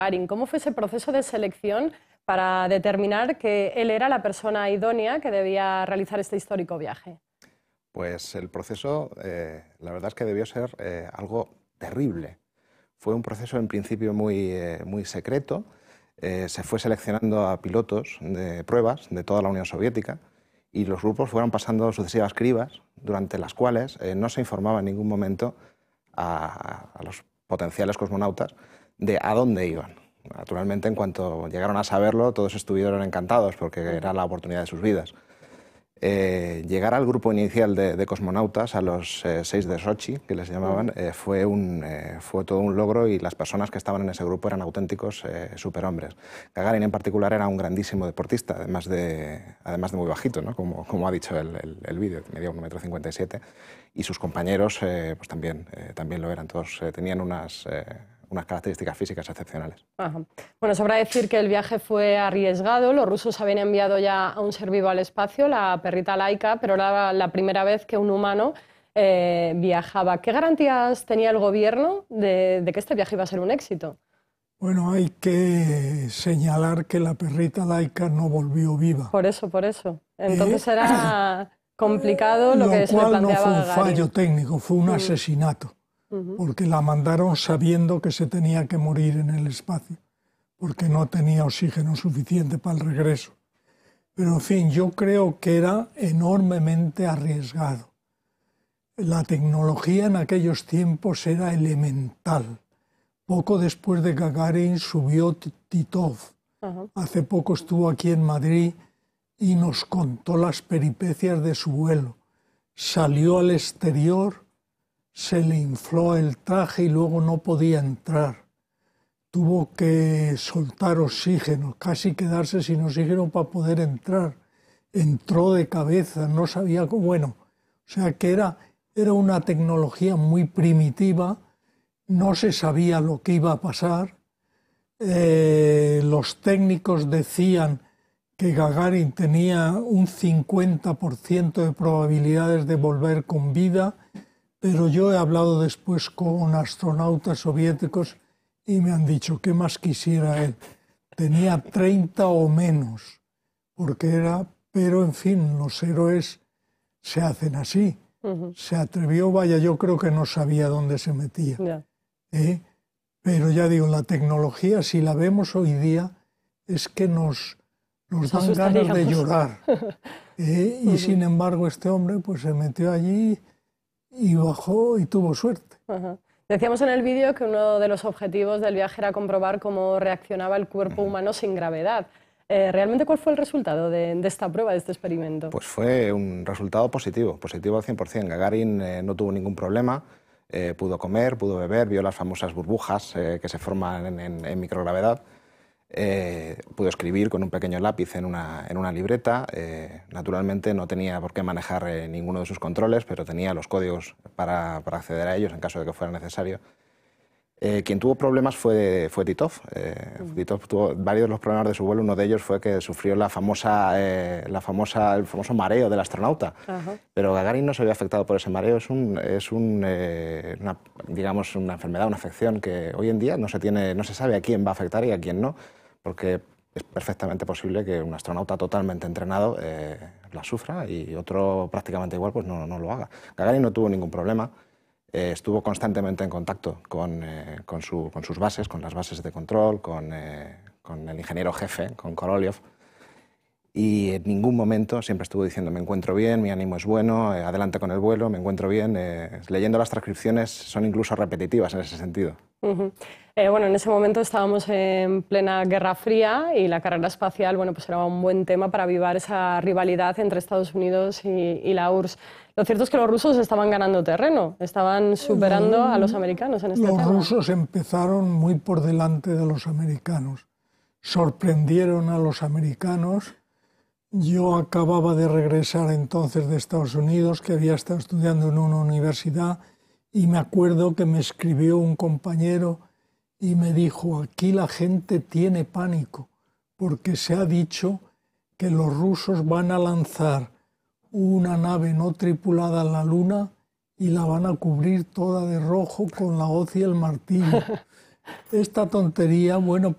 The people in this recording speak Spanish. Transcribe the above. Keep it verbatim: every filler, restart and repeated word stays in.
Gagarin. ¿Cómo fue ese proceso de selección para determinar que él era la persona idónea que debía realizar este histórico viaje? Pues el proceso, eh, la verdad es que debió ser eh, algo terrible. Fue un proceso en principio muy, eh, muy secreto. Eh, se fue seleccionando a pilotos de pruebas de toda la Unión Soviética y los grupos fueron pasando sucesivas cribas durante las cuales eh, no se informaba en ningún momento a, a los potenciales cosmonautas de a dónde iban. Naturalmente, en cuanto llegaron a saberlo, todos estuvieron encantados porque era la oportunidad de sus vidas. Eh, llegar al grupo inicial de, de cosmonautas, a los eh, seis de Sochi, que les llamaban, eh, fue, un, eh, fue todo un logro y las personas que estaban en ese grupo eran auténticos eh, superhombres. Gagarin en particular era un grandísimo deportista, además de, además de muy bajito, ¿no? como, como ha dicho el, el, el vídeo, medía un metro cincuenta y siete, y sus compañeros eh, pues también, eh, también lo eran, todos eh, tenían unas... Eh, unas características físicas excepcionales. Ajá. Bueno, sobra decir que el viaje fue arriesgado. Los rusos habían enviado ya a un ser vivo al espacio, la perrita Laika, pero era la primera vez que un humano eh, viajaba. ¿Qué garantías tenía el gobierno de, de que este viaje iba a ser un éxito? Bueno, hay que señalar que la perrita Laika no volvió viva. Por eso, por eso. Entonces eh, era complicado lo, lo que se le planteaba a Gagarin. No fue un fallo técnico, fue un asesinato. Porque la mandaron sabiendo que se tenía que morir en el espacio, porque no tenía oxígeno suficiente para el regreso. Pero, en fin, yo creo que era enormemente arriesgado. La tecnología en aquellos tiempos era elemental. Poco después de Gagarin subió Titov. Uh-huh. Hace poco estuvo aquí en Madrid y nos contó las peripecias de su vuelo. Salió al exterior, se le infló el traje y luego no podía entrar. Tuvo que soltar oxígeno, casi quedarse sin oxígeno para poder entrar. Entró de cabeza, no sabía cómo. Bueno, o sea que era, era una tecnología muy primitiva, no se sabía lo que iba a pasar. Eh, los técnicos decían que Gagarin tenía un cincuenta por ciento de probabilidades de volver con vida, pero yo he hablado después con astronautas soviéticos y me han dicho qué más quisiera él. Tenía treinta o menos, porque era... Pero, en fin, los héroes se hacen así. Uh-huh. Se atrevió, vaya, yo creo que no sabía dónde se metía. Yeah. ¿Eh? Pero ya digo, la tecnología, si la vemos hoy día, es que nos, nos dan ganas de llorar. ¿Eh? Y, uh-huh. sin embargo, este hombre pues se metió allí y bajó y tuvo suerte. Uh-huh. Decíamos en el vídeo que uno de los objetivos del viaje era comprobar cómo reaccionaba el cuerpo humano sin gravedad. Eh, ¿Realmente cuál fue el resultado de, de esta prueba, de este experimento? Pues fue un resultado positivo, positivo al cien por cien. Gagarin eh, no tuvo ningún problema, eh, pudo comer, pudo beber, vio las famosas burbujas eh, que se forman en, en, en microgravedad. Eh, pudo escribir con un pequeño lápiz en una, en una libreta. Eh, naturalmente no tenía por qué manejar eh, ninguno de sus controles, pero tenía los códigos para, para acceder a ellos en caso de que fuera necesario. Eh, quien tuvo problemas fue, fue Titov. Eh, uh-huh. Titov tuvo varios de los problemas de su vuelo. Uno de ellos fue que sufrió la famosa, eh, la famosa, el famoso mareo del astronauta. Uh-huh. Pero Gagarin no se vio afectado por ese mareo. Es, un, es un, eh, una, digamos, una enfermedad, una afección que hoy en día no se, tiene, no se sabe a quién va a afectar y a quién no, porque es perfectamente posible que un astronauta totalmente entrenado eh, la sufra y otro prácticamente igual pues no, no lo haga. Gagarin no tuvo ningún problema. Eh, estuvo constantemente en contacto con, eh, con, su, con sus bases, con las bases de control, con, eh, con el ingeniero jefe, con Korolev, y en ningún momento siempre estuvo diciendo me encuentro bien, mi ánimo es bueno, eh, adelante con el vuelo, me encuentro bien. Eh, leyendo las transcripciones son incluso repetitivas en ese sentido. Uh-huh. eh, bueno, en ese momento estábamos en plena Guerra Fría y la carrera espacial, bueno, pues era un buen tema para avivar esa rivalidad entre Estados Unidos y, y la U R S S. Lo cierto es que los rusos estaban ganando terreno, estaban superando a los americanos en este los tema. Los rusos empezaron muy por delante de los americanos, sorprendieron a los americanos. Yo acababa de regresar entonces de Estados Unidos, que había estado estudiando en una universidad, y me acuerdo que me escribió un compañero y me dijo, aquí la gente tiene pánico, porque se ha dicho que los rusos van a lanzar una nave no tripulada a la Luna y la van a cubrir toda de rojo con la hoz y el martillo. Esta tontería, bueno,